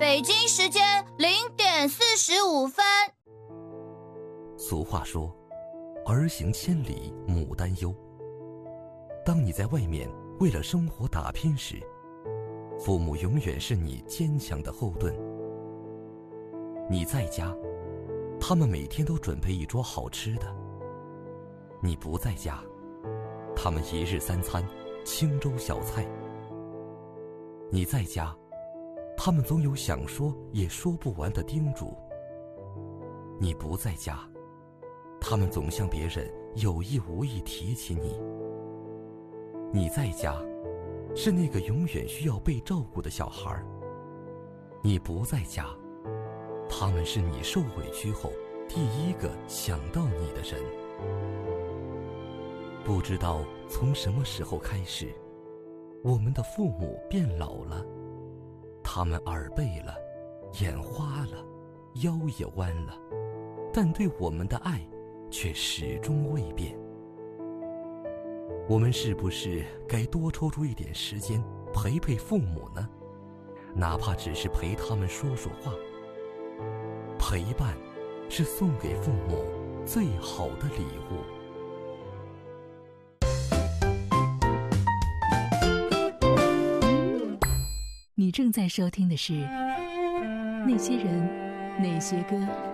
北京时间0点45分。 俗话说，儿行千里母担忧。当你在外面为了生活打拼时，父母永远是你坚强的后盾。你在家，他们每天都准备一桌好吃的；你不在家，他们一日三餐清粥小菜。你在家，他们总有想说也说不完的叮嘱；你不在家，他们总向别人有意无意提起你。你在家，是那个永远需要被照顾的小孩；你不在家，他们是你受委屈后第一个想到你的人。不知道从什么时候开始，我们的父母变老了，他们耳背了，眼花了，腰也弯了，但对我们的爱却始终未变。我们是不是该多抽出一点时间陪陪父母呢？哪怕只是陪他们说说话。陪伴是送给父母最好的礼物。 你正在收听的是《那些人，那些歌》。